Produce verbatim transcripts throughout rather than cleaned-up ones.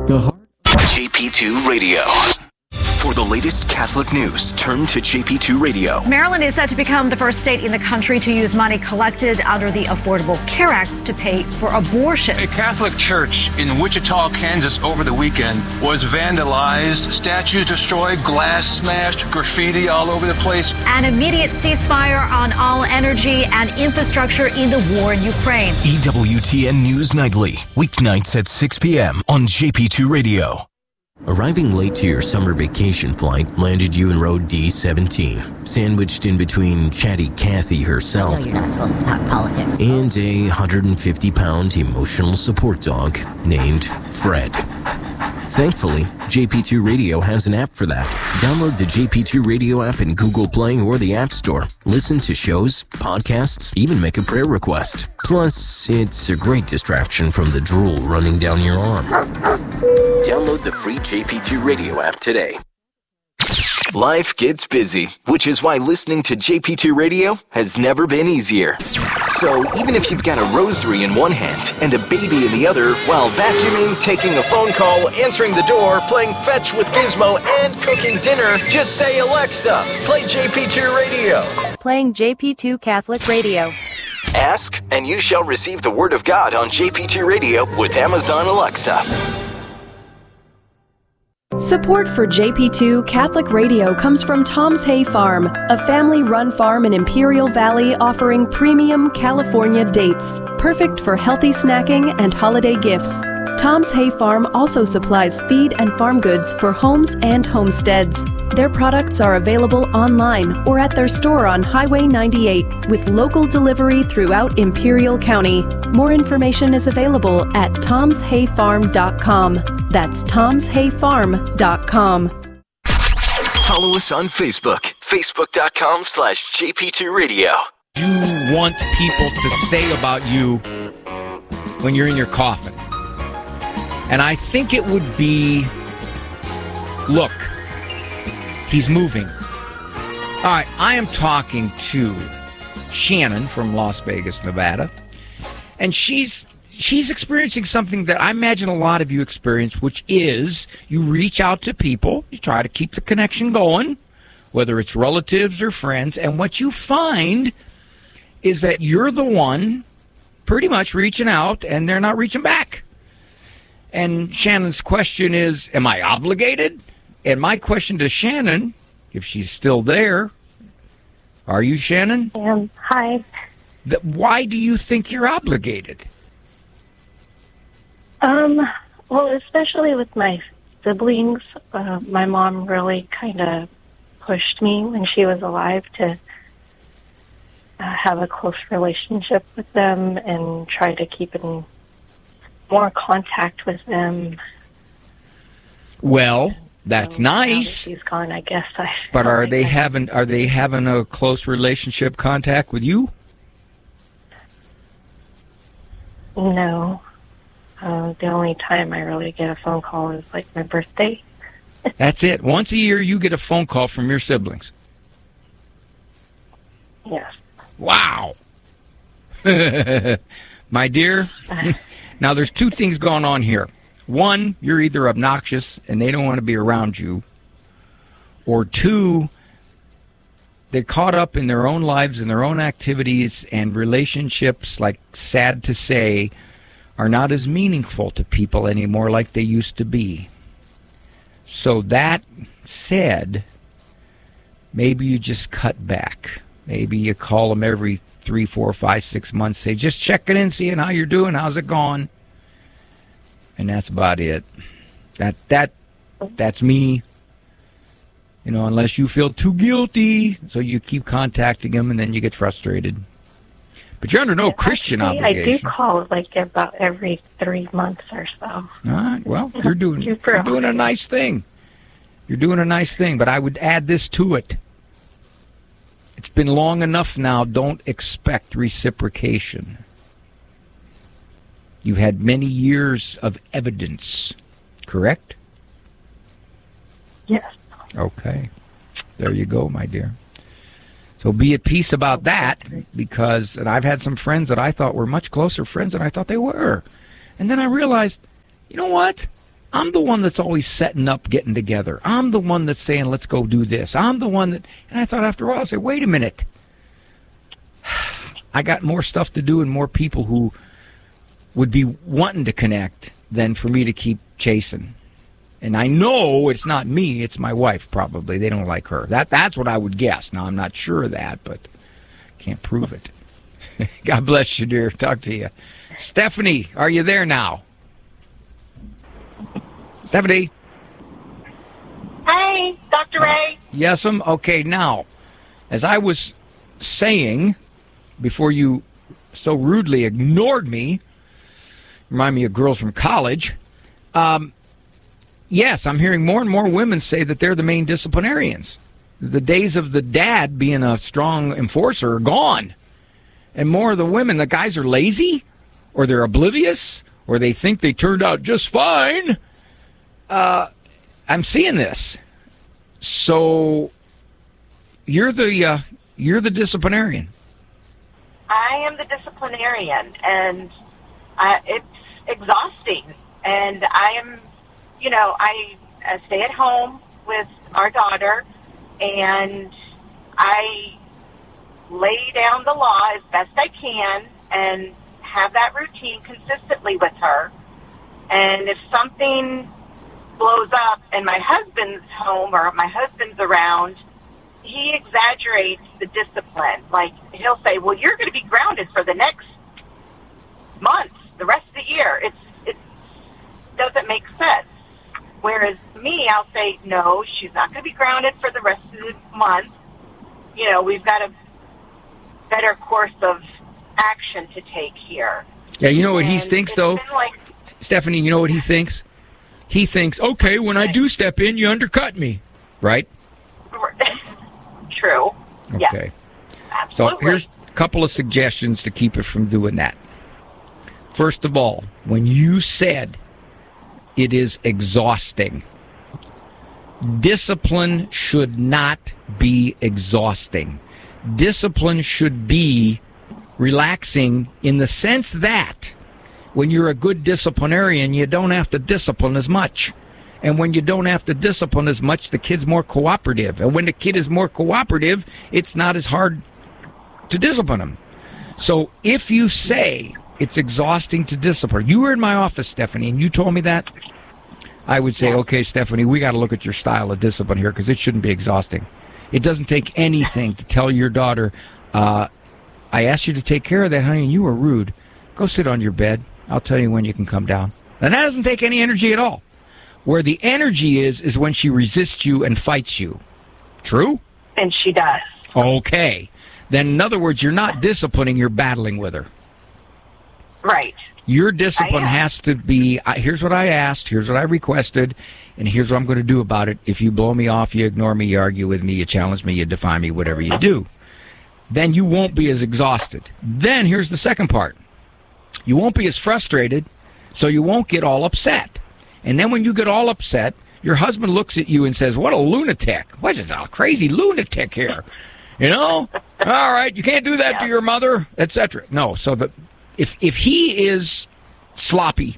The heart. J P two Radio. For the latest Catholic news, turn to J P two Radio. Maryland is set to become the first state in the country to use money collected under the Affordable Care Act to pay for abortions. A Catholic church in Wichita, Kansas over the weekend was vandalized, statues destroyed, glass smashed, graffiti all over the place. An immediate ceasefire on all energy and infrastructure in the war in Ukraine. E W T N News Nightly, weeknights at six p.m. on J P two Radio. Arriving late to your summer vacation flight landed you in row D seventeen, sandwiched in between chatty Kathy herself no, you're not supposed to talk politics. and a one hundred fifty pound emotional support dog named Fred. Thankfully, J P two Radio has an app for that. Download the J P two Radio app in Google Play or the App Store. Listen to shows, podcasts, even make a prayer request. Plus, it's a great distraction from the drool running down your arm. Download the free J P two Radio app today. Life gets busy, which is why listening to J P two Radio has never been easier. So even if you've got a rosary in one hand and a baby in the other, while vacuuming, taking a phone call, answering the door, playing fetch with Gizmo, and cooking dinner, just say, Alexa, play J P two Radio. Playing J P two Catholic Radio. Ask, and you shall receive the Word of God on J P two Radio with Amazon Alexa. Support for J P two Catholic Radio comes from Tom's Hay Farm, a family-run farm in Imperial Valley offering premium California dates, perfect for healthy snacking and holiday gifts. Tom's Hay Farm also supplies feed and farm goods for homes and homesteads. Their products are available online or at their store on Highway ninety-eight with local delivery throughout Imperial County. More information is available at toms hay farm dot com. That's toms hay farm dot com. Follow us on Facebook, facebook.com slash JP2Radio. You want people to say about you when you're in your coffin. And I think it would be, look, he's moving. All right, I am talking to Shannon from Las Vegas, Nevada, and she's she's experiencing something that I imagine a lot of you experience, which is you reach out to people, you try to keep the connection going, whether it's relatives or friends, and what you find is that you're the one pretty much reaching out, and they're not reaching back. And Shannon's question is, am I obligated? And my question to Shannon, if she's still there, are you, Shannon? Um, hi. That, why do you think you're obligated? Um, well, especially with my siblings, uh, my mom really kind of pushed me when she was alive to uh, have a close relationship with them and try to keep in more contact with them. Well, that's so nice. She's gone, I guess. I but are like they I, having are they having a close relationship contact with you? No. Uh, the only time I really get a phone call is like my birthday. That's it. Once a year, you get a phone call from your siblings. Yes. Wow. My dear, now there's two things going on here. One, you're either obnoxious and they don't want to be around you, or two, they're caught up in their own lives and their own activities, and relationships, like sad to say, are not as meaningful to people anymore like they used to be. So that said, maybe you just cut back. Maybe you call them every three, four, five, six months, say, just checking in, seeing how you're doing, how's it going? And that's about it. That that that's me. You know, unless you feel too guilty, so you keep contacting them, and then you get frustrated. But you're under no Christian Actually, obligation. I do call like about every three months or so. All right. Well, you're doing You're you're doing a nice thing. You're doing a nice thing, but I would add this to it. It's been long enough now. Don't expect reciprocation. You've had many years of evidence, correct? Yes. Okay. There you go, my dear. So be at peace about that, because and I've had some friends that I thought were much closer friends than I thought they were. And then I realized, you know what? I'm the one that's always setting up getting together. I'm the one that's saying, let's go do this. I'm the one that, and I thought after a while, I said, wait a minute. I got more stuff to do and more people who would be wanting to connect than for me to keep chasing. And I know it's not me, it's my wife probably. They don't like her. That That's what I would guess. Now, I'm not sure of that, but can't prove it. God bless you, dear. Talk to you. Stephanie, are you there now? Stephanie? Hey, Doctor Ray. Yes, I'm okay. Now, as I was saying before you so rudely ignored me, remind me of girls from college, um, yes, I'm hearing more and more women say that they're the main disciplinarians. The days of the dad being a strong enforcer are gone. And more of the women, the guys are lazy, or they're oblivious, or they think they turned out just fine. Uh, I'm seeing this. So you're the uh, you're the disciplinarian. I am the disciplinarian, and uh, it's exhausting. And I am, you know, I, I stay at home with our daughter, and I lay down the law as best I can and have that routine consistently with her. And if something blows up and my husband's home or my husband's around, he exaggerates the discipline. Like, he'll say, well, you're going to be grounded for the next month, the rest of the year. It's, it doesn't make sense. Whereas me, I'll say, no, she's not going to be grounded for the rest of the month. You know, we've got a better course of action to take here. Yeah, you know what and he thinks, though? Like, Stephanie, you know what he thinks? He thinks, okay, when I do step in, you undercut me, right? True. Okay. Yeah, absolutely. So here's a couple of suggestions to keep it from doing that. First of all, when you said it is exhausting, discipline should not be exhausting. Discipline should be relaxing in the sense that when you're a good disciplinarian, you don't have to discipline as much. And when you don't have to discipline as much, the kid's more cooperative. And when the kid is more cooperative, it's not as hard to discipline him. So if you say it's exhausting to discipline, you were in my office, Stephanie, and you told me that, I would say, okay, Stephanie, we got to look at your style of discipline here because it shouldn't be exhausting. It doesn't take anything to tell your daughter, uh, I asked you to take care of that, honey, and you were rude. Go sit on your bed. I'll tell you when you can come down. And that doesn't take any energy at all. Where the energy is, is when she resists you and fights you. True? And she does. Okay. Then, in other words, you're not disciplining, you're battling with her. Right. Your discipline has to be, uh, here's what I asked, here's what I requested, and here's what I'm going to do about it. If you blow me off, you ignore me, you argue with me, you challenge me, you defy me, whatever you do, then you won't be as exhausted. Then, here's the second part. You won't be as frustrated, so you won't get all upset. And then when you get all upset, your husband looks at you and says, what a lunatic. What is a crazy lunatic here? You know? All right, you can't do that yeah. to your mother, et cetera. No, so the, if if he is sloppy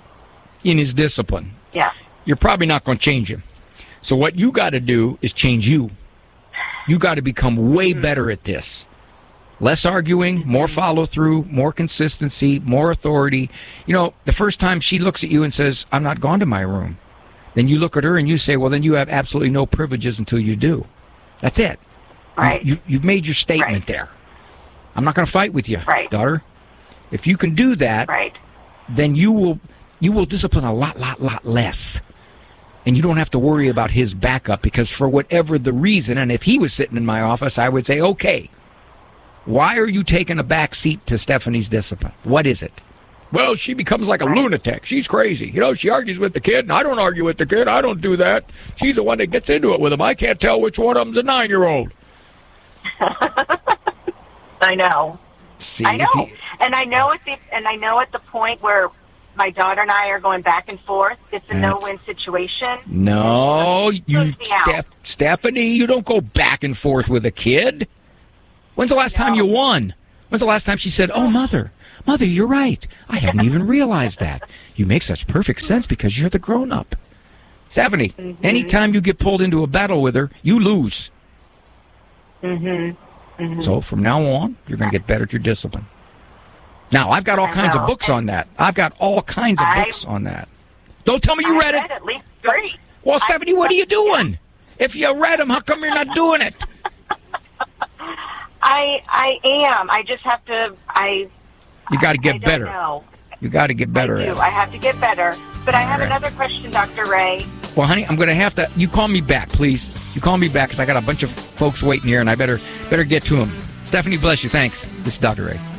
in his discipline, yeah. you're probably not going to change him. So what you got to do is change you. You got to become way better at this. Less arguing, more follow-through, more consistency, more authority. You know, the first time she looks at you and says, I'm not going to my room, then you look at her and you say, well, then you have absolutely no privileges until you do. That's it. Right. You, you've made your statement right. there. I'm not going to fight with you, right. daughter. If you can do that, right. then you will you will discipline a lot, lot, lot less. And you don't have to worry about his backup because for whatever the reason, and if he was sitting in my office, I would say, okay, why are you taking a back seat to Stephanie's discipline? What is it? Well, she becomes like a lunatic. She's crazy. You know, she argues with the kid, and I don't argue with the kid. I don't do that. She's the one that gets into it with him. I can't tell which one of them's a nine-year-old. I know. See, I know. he, and I know at the and I know at the point where my daughter and I are going back and forth, it's a no-win situation. No, you, Steph, Stephanie, you don't go back and forth with a kid. When's the last no. time you won? When's the last time she said, oh, mother, Mother, you're right. I hadn't even realized that. You make such perfect sense because you're the grown-up. Stephanie, mm-hmm. anytime you get pulled into a battle with her, you lose. Mm-hmm. Mm-hmm. So from now on, you're going to get better at your discipline. Now, I've got all I kinds know. of books on that. I've got all kinds of I, books on that. Don't tell me you I read, read it. at least three. Well, Stephanie, I, what are you doing? If you read them, how come you're not doing it? I I am. I just have to. I. You got to get I don't better. know. You got to get better I at do. it. I have to get better. But I have All right. another question, Doctor Ray. Well, honey, I'm going to have to. You call me back, please. You call me back because I got a bunch of folks waiting here, and I better better get to them. Stephanie, bless you. Thanks. This is Doctor Ray.